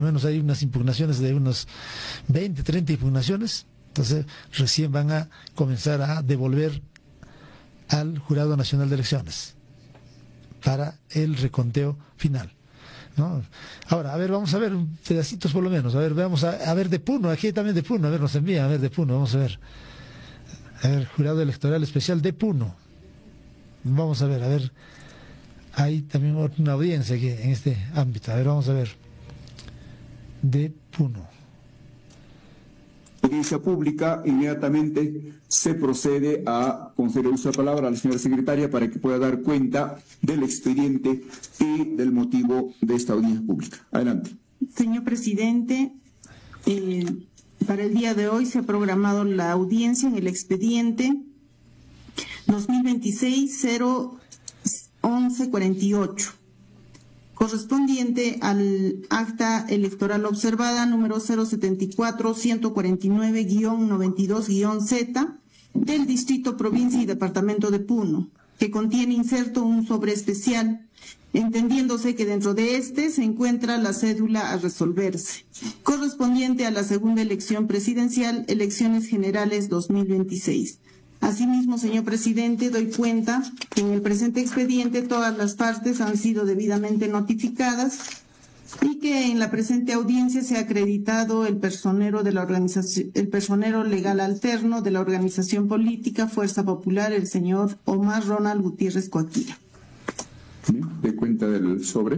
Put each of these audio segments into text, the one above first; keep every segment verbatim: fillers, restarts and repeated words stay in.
menos hay unas impugnaciones de unos veinte, treinta impugnaciones, entonces recién van a comenzar a devolver al Jurado Nacional de Elecciones para el reconteo final, ¿no? Ahora, a ver, vamos a ver pedacitos por lo menos, a ver, veamos, a, a ver de Puno, aquí hay también de Puno, a ver, nos envían, a ver de Puno, vamos a ver, a ver, Jurado Electoral Especial de Puno, vamos a ver, a ver, hay también una audiencia aquí en este ámbito, a ver, vamos a ver, de Puno. Audiencia pública, inmediatamente se procede a conceder uso de palabra a la señora secretaria para que pueda dar cuenta del expediente y del motivo de esta audiencia pública. Adelante. Señor presidente, eh, para el día de hoy se ha programado la audiencia en el expediente dos mil veintiséis cero once cuarenta y ocho. Correspondiente al acta electoral observada número cero setenta y cuatro ciento cuarenta y nueve guión noventa y dos guión Z del Distrito, Provincia y Departamento de Puno, que contiene inserto un sobre especial, entendiéndose que dentro de este se encuentra la cédula a resolverse, correspondiente a la segunda elección presidencial, elecciones generales dos mil veintiséis. Asimismo, señor presidente, doy cuenta que en el presente expediente todas las partes han sido debidamente notificadas y que en la presente audiencia se ha acreditado el personero de la organización, el personero legal alterno de la organización política Fuerza Popular, el señor Omar Ronald Gutiérrez Coaquila. De cuenta del sobre.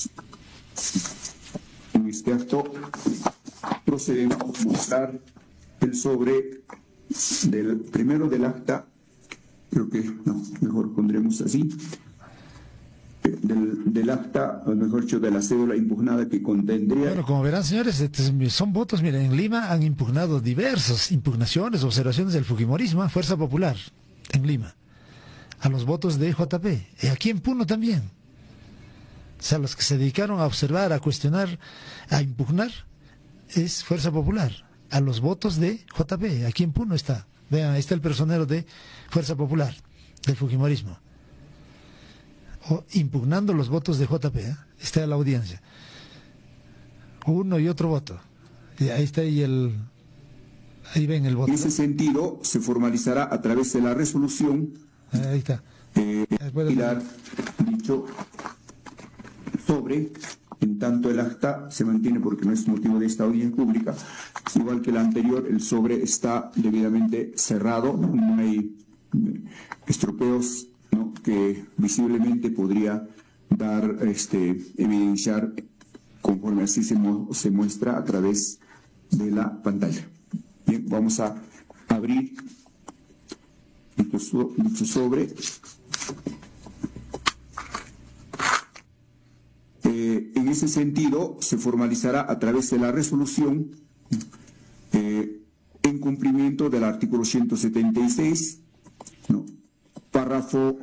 En este acto procedemos a mostrar el sobre del primero del acta, creo que no, mejor pondremos así, del, del acta, o mejor dicho, de la cédula impugnada que contendría. Bueno, como verán, señores, son votos. Miren, en Lima han impugnado diversas impugnaciones, observaciones del fujimorismo, Fuerza Popular, en Lima, a los votos de J P, y aquí en Puno también. O sea, los que se dedicaron a observar, a cuestionar, a impugnar, es Fuerza Popular, a los votos de J P, aquí en Puno está. Vean, ahí está el personero de Fuerza Popular, del fujimorismo, o impugnando los votos de J P, ¿eh? Está la audiencia. Uno y otro voto. Y ahí está ahí el... Ahí ven el voto. En ese sentido, se formalizará a través de la resolución. Ahí está. Eh, similar, dicho sobre, en tanto el acta se mantiene porque no es motivo de esta audiencia pública, igual que la anterior, el sobre está debidamente cerrado, no, no hay estropeos, ¿no?, que visiblemente podría dar, este, evidenciar conforme así se, mu se muestra a través de la pantalla. Bien, vamos a abrir dicho, dicho sobre. Eh, en ese sentido, se formalizará a través de la resolución eh, en cumplimiento del artículo ciento setenta y seis, ¿no?, párrafo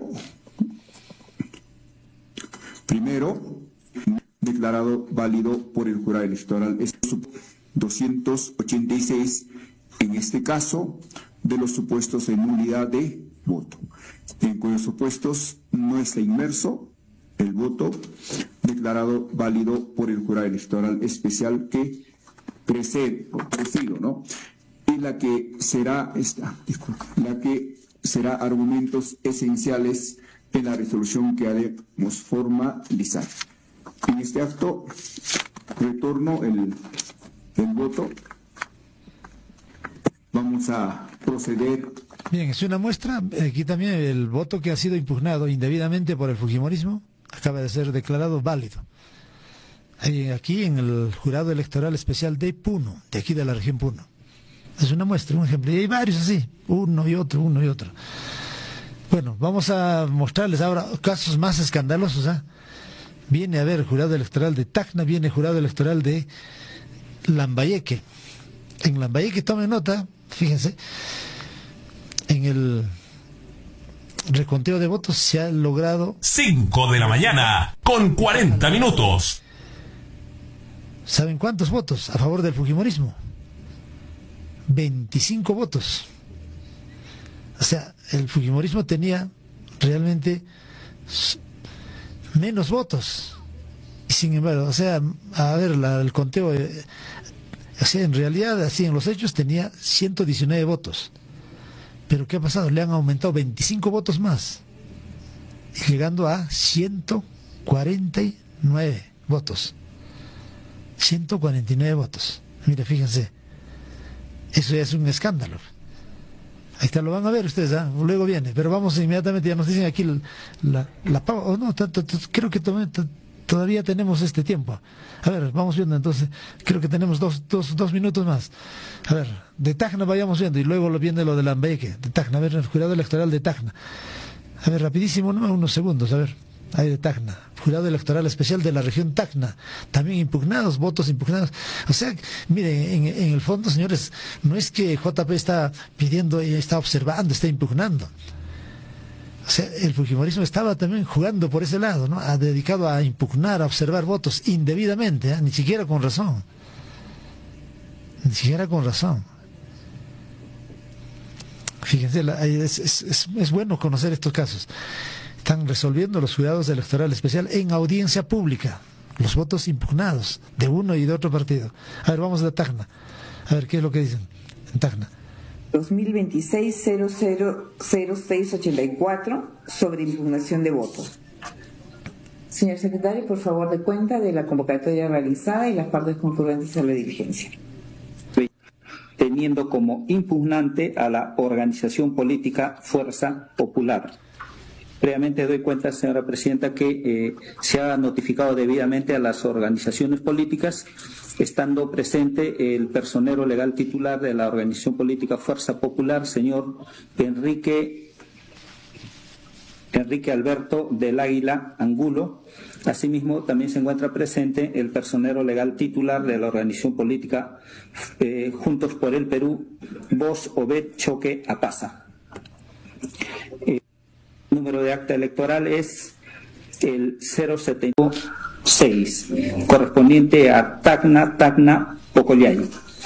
primero, declarado válido por el jurado electoral. Es doscientos ochenta y seis, en este caso, de los supuestos de nulidad de voto, en cuyos supuestos no está inmerso el voto declarado válido por el jurado electoral especial que precede, o presido, ¿no?, y la que será esta, disculpa, la que será argumentos esenciales en la resolución que haremos formalizar. En este acto retorno el, el voto. Vamos a proceder. Bien, es una muestra. Aquí también el voto que ha sido impugnado indebidamente por el fujimorismo acaba de ser declarado válido. Aquí en el Jurado Electoral Especial de Puno, de aquí de la región Puno. Es una muestra, un ejemplo. Y hay varios así, uno y otro, uno y otro. Bueno, vamos a mostrarles ahora casos más escandalosos, ¿eh? Viene a ver Jurado Electoral de Tacna, viene Jurado Electoral de Lambayeque. En Lambayeque, tomen nota, fíjense, en el reconteo de votos se ha logrado... cinco de la mañana, con cuarenta minutos. ¿Saben cuántos votos a favor del fujimorismo? veinticinco votos. O sea, el fujimorismo tenía realmente menos votos Sin embargo, o sea, a ver, la, el conteo, eh, o sea, en realidad, así en los hechos tenía ciento diecinueve votos. Pero ¿qué ha pasado? Le han aumentado veinticinco votos más, llegando a ciento cuarenta y nueve votos. ciento cuarenta y nueve votos. Mira, fíjense, eso ya es un escándalo. Ahí está, lo van a ver ustedes, ¿eh? Luego viene, pero vamos inmediatamente, ya nos dicen aquí la, la, la oh, no, t -t -t creo que todavía tenemos este tiempo. A ver, vamos viendo entonces, creo que tenemos dos, dos, dos minutos más. A ver, de Tacna vayamos viendo, y luego lo viene lo de Lambayeque, de Tacna, a ver, el jurado electoral de Tacna. A ver, rapidísimo, no, unos segundos, a ver, ahí de Tacna, jurado electoral especial de la región Tacna, también impugnados, votos impugnados. O sea, mire, en, en el fondo, señores, no es que J P está pidiendo, está observando, está impugnando. O sea, el fujimorismo estaba también jugando por ese lado, ¿no? Ha dedicado a impugnar, a observar votos indebidamente, ¿eh? Ni siquiera con razón. Ni siquiera con razón. Fíjense, es, es, es, es bueno conocer estos casos. Están resolviendo los jurados electorales especial en audiencia pública los votos impugnados de uno y de otro partido. A ver, vamos a Tacna. A ver qué es lo que dicen en Tacna. dos mil veintiséis cero cero cero seis ochenta y cuatro sobre impugnación de votos. Señor secretario, por favor, dé cuenta de la convocatoria realizada y las partes concurrentes a la diligencia. Teniendo como impugnante a la organización política Fuerza Popular. Previamente doy cuenta, señora presidenta, que eh, se ha notificado debidamente a las organizaciones políticas, estando presente el personero legal titular de la organización política Fuerza Popular, señor Enrique, Enrique Alberto del Águila Angulo. Asimismo, también se encuentra presente el personero legal titular de la organización política eh, Juntos por el Perú, Vos Obed Choque Apaza. Eh, el número de acta electoral es el cero setenta y seis, correspondiente a Tacna, Tacna, Pocollay.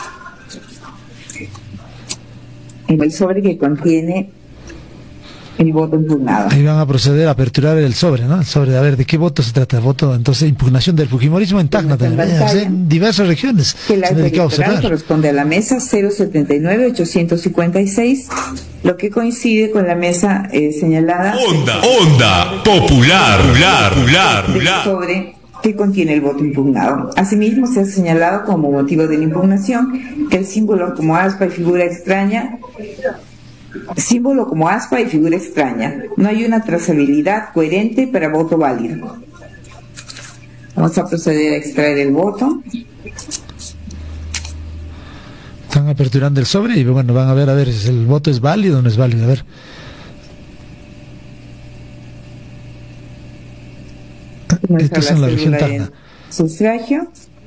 En el sobre que contiene el voto impugnado. Ahí van a proceder a aperturar el sobre, ¿no? El sobre, a ver, ¿de qué voto se trata? Voto, entonces, impugnación del fujimorismo en Tacna también, ¿eh? O sea, en diversas regiones. Que el acta electoral corresponde a la mesa cero setenta y nueve ochocientos cincuenta y seis, lo que coincide con la mesa eh, señalada. Onda, onda, popular, popular, popular, popular. Sobre que contiene el voto impugnado. Asimismo, se ha señalado como motivo de la impugnación que el símbolo como aspa y figura extraña símbolo como aspa y figura extraña. No hay una trazabilidad coherente para voto válido. Vamos a proceder a extraer el voto. Están aperturando el sobre y bueno, van a ver a ver si el voto es válido o no es válido. A ver. Esto es en la región Tacna. Sufragio.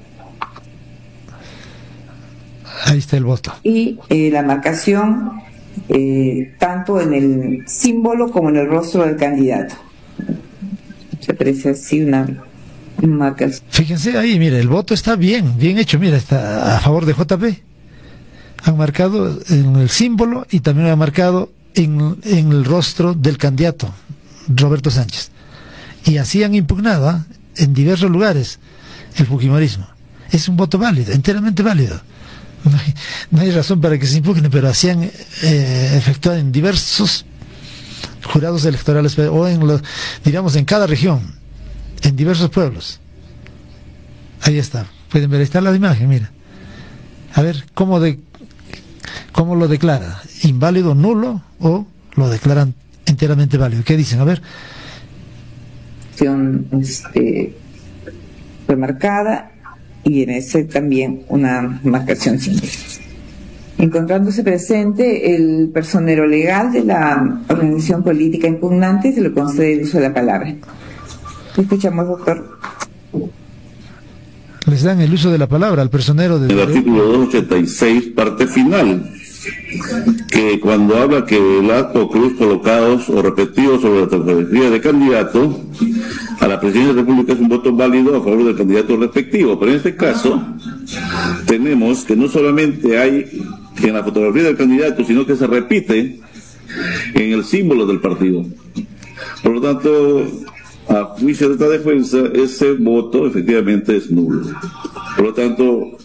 Ahí está el voto. Y eh, la marcación eh, tanto en el símbolo como en el rostro del candidato. Se aprecia así una marcación. Fíjense ahí, mire, el voto está bien, bien hecho, mira, está a favor de J P. Han marcado en el símbolo y también han marcado en, en el rostro del candidato, Roberto Sánchez. Y así han impugnado ¿eh? en diversos lugares el fujimorismo. Es un voto válido, enteramente válido. No hay, no hay razón para que se impugne, pero así han eh, efectuado en diversos jurados electorales, o en los, digamos, en cada región, en diversos pueblos. Ahí está, pueden ver, ahí está la imagen, mira. A ver, ¿cómo, de, cómo lo declara? ¿Inválido, nulo o lo declaran enteramente válido? ¿Qué dicen? A ver. Este, remarcada y en ese también una marcación simple. Encontrándose presente el personero legal de la organización política impugnante, se le concede el uso de la palabra. Escuchamos, doctor. Les dan el uso de la palabra al personero de... El artículo doscientos ochenta y seis, parte final, que cuando habla que el acto o cruz colocados o repetidos sobre la trayectoria de candidato a la presidencia de la República es un voto válido a favor del candidato respectivo. Pero en este caso tenemos que no solamente hay en la fotografía del candidato, sino que se repite en el símbolo del partido. Por lo tanto, a juicio de esta defensa, ese voto efectivamente es nulo. Por lo tanto,